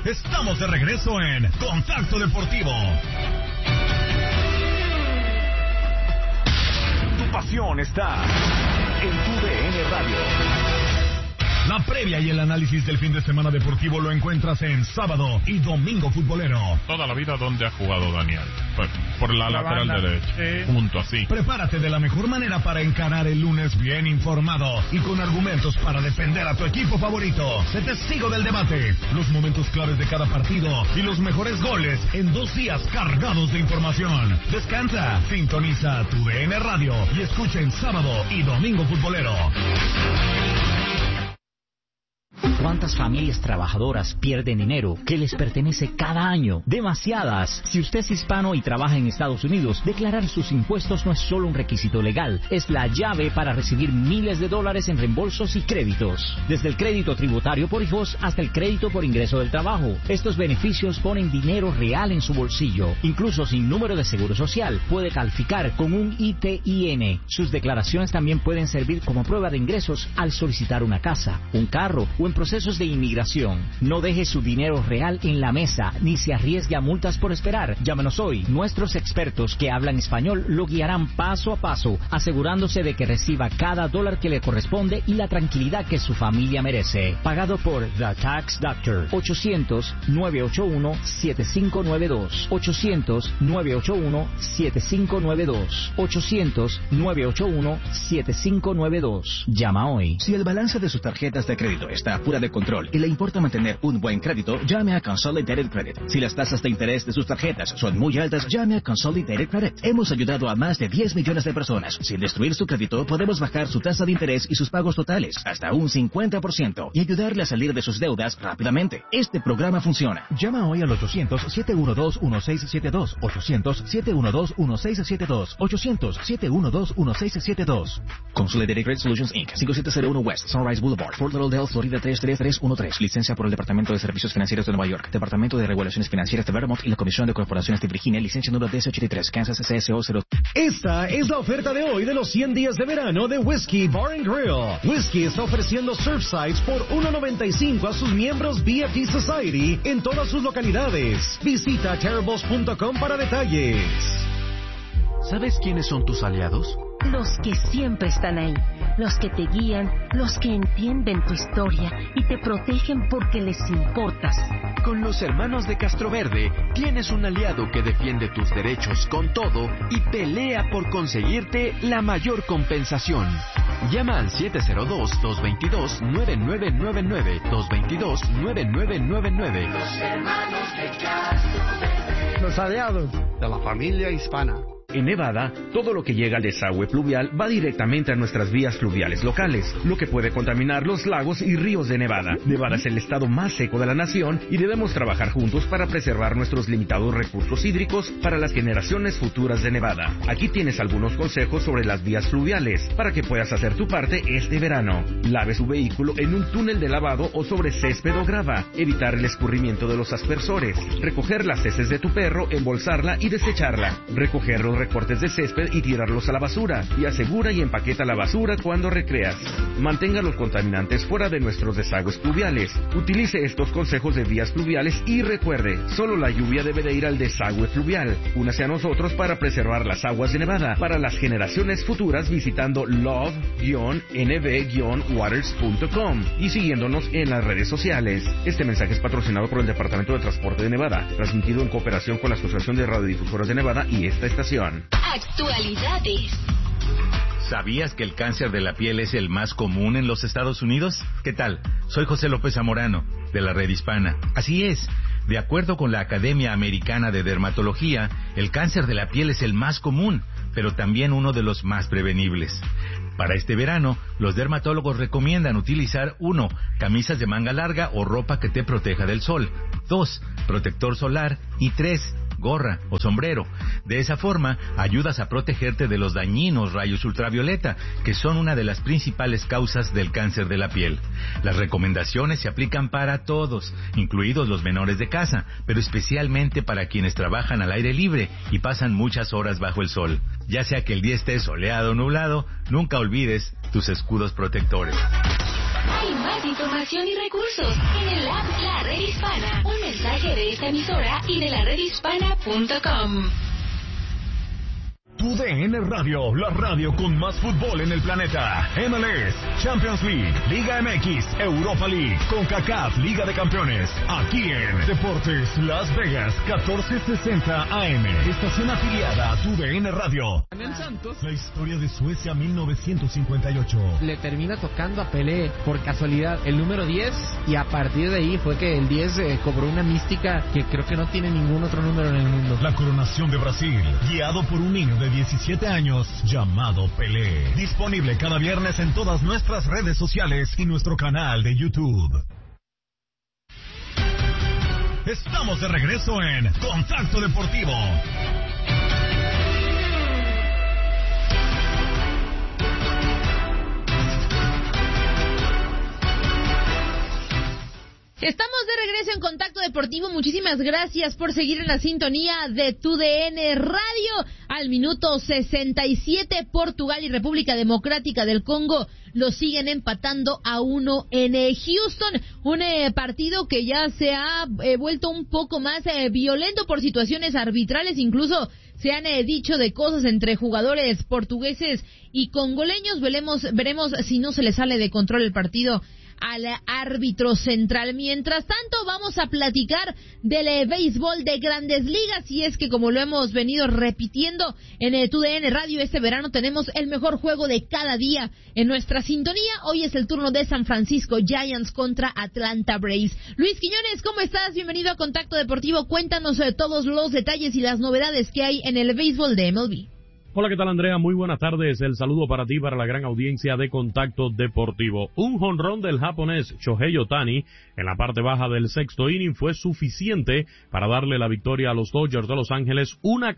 Estamos de regreso en Contacto Deportivo. Tu pasión está en tu DN Radio. La previa y el análisis del fin de semana deportivo lo encuentras en Sábado y Domingo Futbolero. Toda la vida donde ha jugado Daniel. Por la lateral derecha. Punto, así. Prepárate de la mejor manera para encarar el lunes bien informado y con argumentos para defender a tu equipo favorito. Sé testigo del debate, los momentos claves de cada partido y los mejores goles en 2 días cargados de información. Descansa, sintoniza tu DN Radio y escucha en Sábado y Domingo Futbolero. ¿Cuántas familias trabajadoras pierden dinero que les pertenece cada año? Demasiadas. Si usted es hispano y trabaja en Estados Unidos, declarar sus impuestos no es solo un requisito legal, es la llave para recibir miles de dólares en reembolsos y créditos. Desde el crédito tributario por hijos hasta el crédito por ingreso del trabajo. Estos beneficios ponen dinero real en su bolsillo. Incluso sin número de seguro social, puede calificar con un ITIN. Sus declaraciones también pueden servir como prueba de ingresos al solicitar una casa, un carro o en procesos de inmigración. No deje su dinero real en la mesa, ni se arriesgue a multas por esperar. Llámenos hoy. Nuestros expertos que hablan español lo guiarán paso a paso, asegurándose de que reciba cada dólar que le corresponde y la tranquilidad que su familia merece. Pagado por The Tax Doctor. 800-981-7592. 800-981-7592. 800-981-7592. Llama hoy. Si el balance de sus tarjetas de crédito está fuera de control y le importa mantener un buen crédito, llame a Consolidated Credit. Si las tasas de interés de sus tarjetas son muy altas, llame a Consolidated Credit. Hemos ayudado a más de 10 millones de personas. Sin destruir su crédito, podemos bajar su tasa de interés y sus pagos totales hasta un 50% y ayudarle a salir de sus deudas rápidamente. Este programa funciona. Llama hoy al 800-712-1672. 800-712-1672. 800-712-1672. Consolidated Credit Solutions Inc. 5701 West Sunrise Boulevard, Fort Lauderdale, Florida 33313. Licencia por el Departamento de Servicios Financieros de Nueva York, Departamento de Regulaciones Financieras de Vermont y la Comisión de Corporaciones de Virginia. Licencia número 1083, Kansas CSO 0. Esta es la oferta de hoy de los 100 días de verano de Whiskey Bar and Grill. Whiskey está ofreciendo Surfsides por $1.95 a sus miembros BFD Society en todas sus localidades. Visita terribles.com para detalles. ¿Sabes quiénes son tus aliados? Los que siempre están ahí, los que te guían, los que entienden tu historia y te protegen porque les importas. Con los hermanos de Castroverde tienes un aliado que defiende tus derechos con todo y pelea por conseguirte la mayor compensación. Llama al 702-222-9999, 222-9999. Los hermanos de Castroverde. Los aliados de la familia hispana. En Nevada, todo lo que llega al desagüe pluvial va directamente a nuestras vías fluviales locales, lo que puede contaminar los lagos y ríos de Nevada. Nevada es el estado más seco de la nación y debemos trabajar juntos para preservar nuestros limitados recursos hídricos para las generaciones futuras de Nevada. Aquí tienes algunos consejos sobre las vías fluviales para que puedas hacer tu parte este verano. Lave su vehículo en un túnel de lavado o sobre césped o grava. Evitar el escurrimiento de los aspersores. Recoger las heces de tu perro, embolsarla y desecharla. Recoger los recortes de césped y tirarlos a la basura, y asegura y empaqueta la basura cuando recreas. Mantenga los contaminantes fuera de nuestros desagües pluviales. Utilice estos consejos de vías fluviales y recuerde, solo la lluvia debe de ir al desagüe fluvial. Únase a nosotros para preservar las aguas de Nevada para las generaciones futuras visitando love-nv-waters.com y siguiéndonos en las redes sociales. Este mensaje es patrocinado por el Departamento de Transporte de Nevada, transmitido en cooperación con la Asociación de Radiodifusoras de Nevada y esta estación. Actualidades. ¿Sabías que el cáncer de la piel es el más común en los Estados Unidos? ¿Qué tal? Soy José López Zamorano, de la Red Hispana. Así es, de acuerdo con la Academia Americana de Dermatología, el cáncer de la piel es el más común, pero también uno de los más prevenibles. Para este verano, los dermatólogos recomiendan utilizar 1. Camisas de manga larga o ropa que te proteja del sol. 2. Protector solar. Y 3. Gorra o sombrero. De esa forma, ayudas a protegerte de los dañinos rayos ultravioleta, que son una de las principales causas del cáncer de la piel. Las recomendaciones se aplican para todos, incluidos los menores de casa, pero especialmente para quienes trabajan al aire libre y pasan muchas horas bajo el sol. Ya sea que el día esté soleado o nublado, nunca olvides tus escudos protectores. Hay más información y recursos en el app La Red Hispana. Un esta emisora y de la redhispana.com. TUDN Radio, la radio con más fútbol en el planeta. MLS, Champions League, Liga MX, Europa League, CONCACAF, Liga de Campeones. Aquí en Deportes Las Vegas, 1460 AM. Estación afiliada a TUDN Radio. En el Santos, la historia de Suecia 1958. Le termina tocando a Pelé, por casualidad, el número 10. Y a partir de ahí fue que el 10 cobró una mística que creo que no tiene ningún otro número en el mundo. La coronación de Brasil, guiado por un niño de 17 años llamado Pelé. Disponible cada viernes en todas nuestras redes sociales y nuestro canal de YouTube. Estamos de regreso en Contacto Deportivo. Estamos de regreso en Contacto Deportivo. Muchísimas gracias por seguir en la sintonía de TUDN Radio. Al minuto 67, Portugal y República Democrática del Congo lo siguen empatando a 1 en Houston. Un partido que ya se ha vuelto un poco más violento por situaciones arbitrales. Incluso se han dicho de cosas entre jugadores portugueses y congoleños. Veremos si no se le sale de control el partido al árbitro central. Mientras tanto, vamos a platicar del béisbol de Grandes Ligas, y es que, como lo hemos venido repitiendo en el TUDN Radio, este verano tenemos el mejor juego de cada día en nuestra sintonía. Hoy es el turno de San Francisco Giants contra Atlanta Braves. Luis Quiñones, ¿cómo estás? Bienvenido a Contacto Deportivo. Cuéntanos todos los detalles y las novedades que hay en el béisbol de MLB. Hola, ¿qué tal, Andrea? Muy buenas tardes. El saludo para ti, para la gran audiencia de Contacto Deportivo. Un jonrón del japonés Shohei Ohtani en la parte baja del sexto inning fue suficiente para darle la victoria a los Dodgers de Los Ángeles,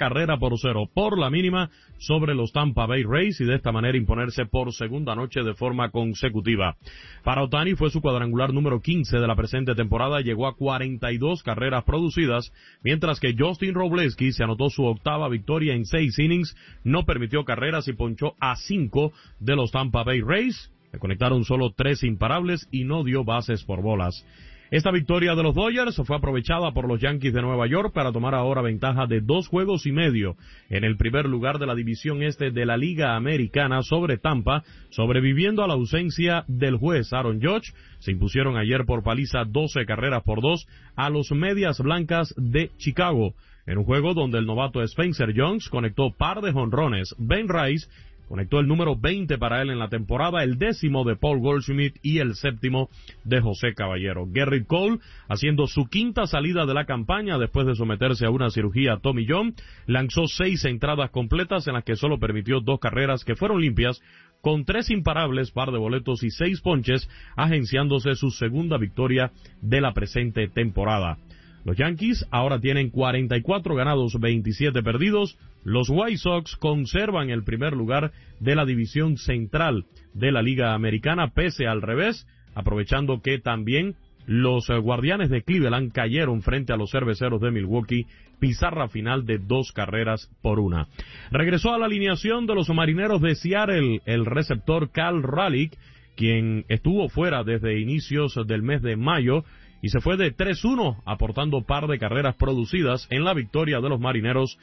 1-0 por la mínima sobre los Tampa Bay Rays, y de esta manera imponerse por segunda noche de forma consecutiva. Para Ohtani fue su cuadrangular número 15 de la presente temporada, llegó a 42 carreras producidas, mientras que Justin Robleski se anotó su octava victoria en 6 innings, no permitió carreras y ponchó a 5 de los Tampa Bay Rays. Le conectaron solo 3 imparables y no dio bases por bolas. Esta victoria de los Dodgers fue aprovechada por los Yankees de Nueva York para tomar ahora ventaja de 2 juegos y medio en el primer lugar de la división este de la Liga Americana sobre Tampa, sobreviviendo a la ausencia del juez Aaron Judge. Se impusieron ayer por paliza 12-2 a los Medias Blancas de Chicago, en un juego donde el novato Spencer Jones conectó par de jonrones. Ben Rice conectó el número 20 para él en la temporada, el 10º de Paul Goldschmidt y el 7º de José Caballero. Gerrit Cole, haciendo su quinta salida de la campaña después de someterse a una cirugía Tommy John, lanzó 6 entradas completas en las que solo permitió 2 carreras que fueron limpias, con 3 imparables, par de boletos y 6 ponches, agenciándose su segunda victoria de la presente temporada. Los Yankees ahora tienen 44 ganados, 27 perdidos. Los White Sox conservan el primer lugar de la división central de la Liga Americana, pese al revés, aprovechando que también los Guardianes de Cleveland cayeron frente a los Cerveceros de Milwaukee, pizarra final de 2-1. Regresó a la alineación de los Marineros de Seattle el receptor Cal Raleigh, quien estuvo fuera desde inicios del mes de mayo, y se fue de 3-1, aportando par de carreras producidas en la victoria de los Marineros,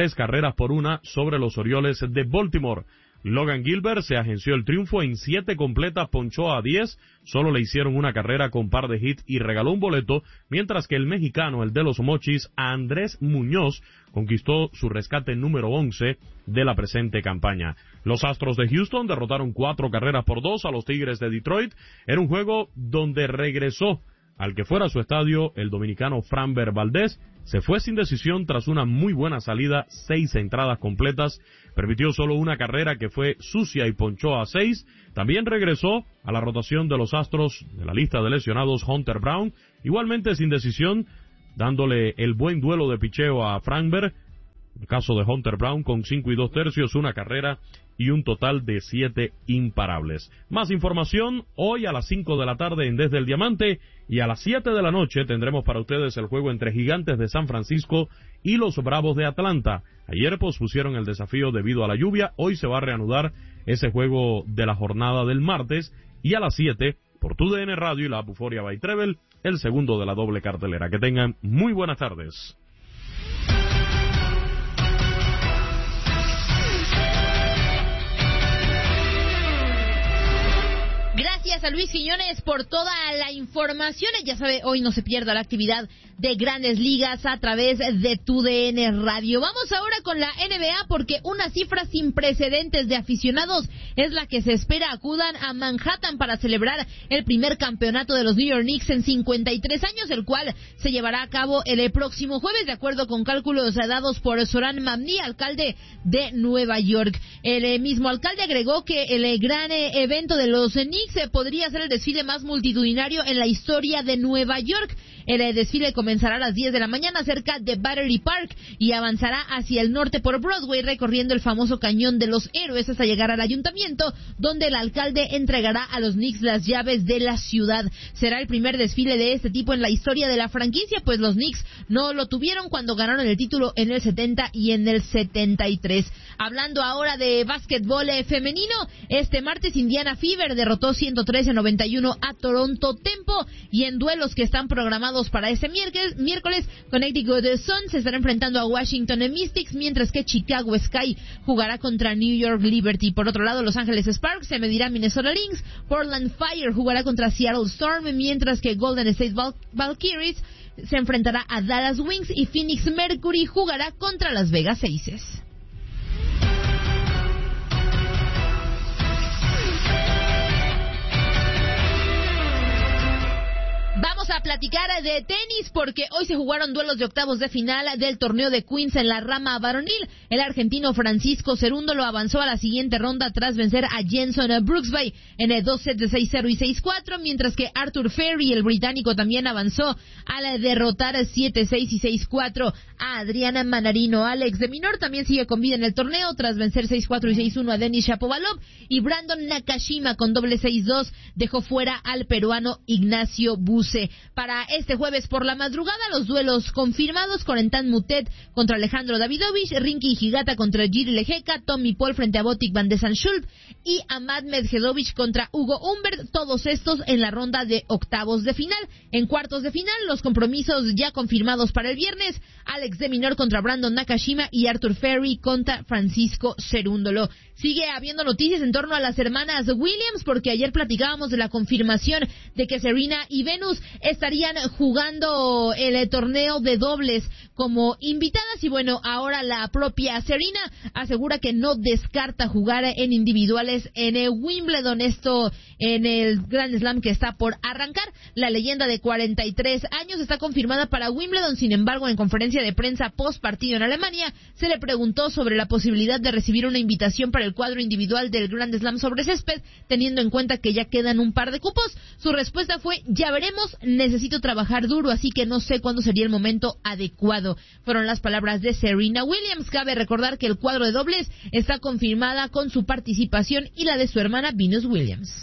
3-1 sobre los Orioles de Baltimore. Logan Gilbert se agenció el triunfo en 7 completas, ponchó a 10, solo le hicieron una carrera con par de hits y regaló un boleto, mientras que el mexicano, el de los Mochis, Andrés Muñoz, conquistó su rescate número 11 de la presente campaña. Los Astros de Houston derrotaron 4-2 a los Tigres de Detroit. Era un juego donde regresó al que fuera su estadio el dominicano Framber Valdez. Se fue sin decisión tras una muy buena salida, 6 entradas completas, permitió solo una carrera que fue sucia y ponchó a 6. También regresó a la rotación de los Astros de la lista de lesionados Hunter Brown, igualmente sin decisión, dándole el buen duelo de picheo a Framber. El caso de Hunter Brown con 5 2/3, una carrera y un total de 7 imparables. Más información hoy a las 5 de la tarde en Desde el Diamante, y a las 7 de la noche tendremos para ustedes el juego entre Gigantes de San Francisco y los Bravos de Atlanta. Ayer pospusieron el desafío debido a la lluvia, hoy se va a reanudar ese juego de la jornada del martes, y a las 7 por TUDN Radio y la app Euforia by Treble, el segundo de la doble cartelera. Que tengan muy buenas tardes. Gracias a Luis Quiñones por toda la información. Ya sabe, hoy no se pierda la actividad de Grandes Ligas a través de TUDN Radio. Vamos ahora con la NBA porque una cifra sin precedentes de aficionados es la que se espera acudan a Manhattan para celebrar el primer campeonato de los New York Knicks en 53 años, el cual se llevará a cabo el próximo jueves, de acuerdo con cálculos dados por Zoran Mamni, alcalde de Nueva York. El mismo alcalde agregó que el gran evento de los Knicks podría ser el desfile más multitudinario en la historia de Nueva York. El desfile comenzará a las 10 de la mañana cerca de Battery Park y avanzará hacia el norte por Broadway, recorriendo el famoso Cañón de los Héroes hasta llegar al ayuntamiento, donde el alcalde entregará a los Knicks las llaves de la ciudad. Será el primer desfile de este tipo en la historia de la franquicia, pues los Knicks no lo tuvieron cuando ganaron el título en el 70 y en el 73. Hablando ahora de básquetbol femenino, este martes Indiana Fever derrotó 113-91 a Toronto Tempo, y en duelos que están programados para este miércoles, Connecticut Sun se estará enfrentando a Washington Mystics, mientras que Chicago Sky jugará contra New York Liberty. Por otro lado, Los Ángeles Sparks se medirá a Minnesota Lynx, Portland Fire jugará contra Seattle Storm, mientras que Golden State Valkyries se enfrentará a Dallas Wings y Phoenix Mercury jugará contra Las Vegas Aces. Vamos a platicar de tenis porque hoy se jugaron duelos de octavos de final del torneo de Queens en la rama varonil. El argentino Francisco Cerúndolo avanzó a la siguiente ronda tras vencer a Jenson Brooksby en el 2 sets de 6-0 y 6-4, mientras que Arthur Ferry, el británico, también avanzó al derrotar 7-6 y 6-4 a Adriana Manarino. Alex de Minor también sigue con vida en el torneo tras vencer 6-4 y 6-1 a Denis Shapovalov, y Brandon Nakashima con doble 6-2 dejó fuera al peruano Ignacio Buse. Para este jueves por la madrugada, los duelos confirmados: Corentin Moutet contra Alejandro Davidovich, Rinky Higata contra Jiri Lejeka, Tommy Paul frente a Botic van de Zandschulp y Ahmad Medjedovic contra Hugo Humbert, todos estos en la ronda de octavos de final. En cuartos de final, los compromisos ya confirmados para el viernes: Alex de Minor contra Brandon Nakashima y Arthur Ferry contra Francisco Cerúndolo. Sigue habiendo noticias en torno a las hermanas Williams, porque ayer platicábamos de la confirmación de que Serena y Venus estarían jugando el torneo de dobles como invitadas, y bueno, ahora la propia Serena asegura que no descarta jugar en individuales en el Wimbledon, esto en el Grand Slam que está por arrancar. La leyenda de 43 años está confirmada para Wimbledon. Sin embargo, en conferencia de prensa post partido en Alemania, se le preguntó sobre la posibilidad de recibir una invitación para el cuadro individual del Grand Slam sobre césped, teniendo en cuenta que ya quedan un par de cupos. Su respuesta fue: ya veremos, necesito trabajar duro, así que no sé cuándo sería el momento adecuado. Fueron las palabras de Serena Williams. Cabe recordar que el cuadro de dobles está confirmada con su participación y la de su hermana Venus Williams.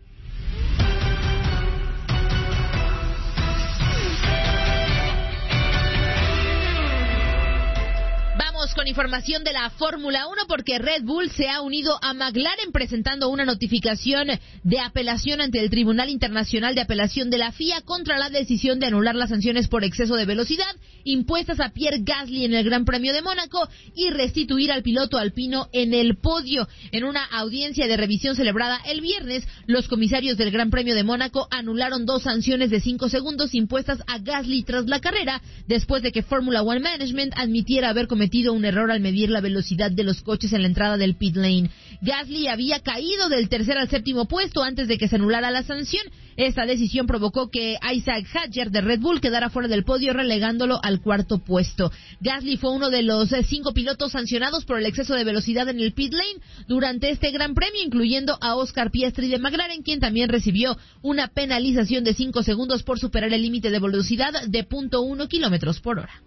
Con información de la Fórmula 1 porque Red Bull se ha unido a McLaren presentando una notificación de apelación ante el Tribunal Internacional de Apelación de la FIA contra la decisión de anular las sanciones por exceso de velocidad impuestas a Pierre Gasly en el Gran Premio de Mónaco y restituir al piloto alpino en el podio. En una audiencia de revisión celebrada el viernes, los comisarios del Gran Premio de Mónaco anularon 2 sanciones de 5 segundos impuestas a Gasly tras la carrera, después de que Formula One Management admitiera haber cometido un error al medir la velocidad de los coches en la entrada del pit lane. Gasly había caído del tercer al séptimo puesto antes de que se anulara la sanción. Esta decisión provocó que Isaac Hadjar de Red Bull quedara fuera del podio, relegándolo al cuarto puesto. Gasly fue uno de los 5 pilotos sancionados por el exceso de velocidad en el pit lane durante este Gran Premio, incluyendo a Oscar Piastri de McLaren, quien también recibió una penalización de 5 segundos por superar el límite de velocidad de 0.1 kilómetros por hora.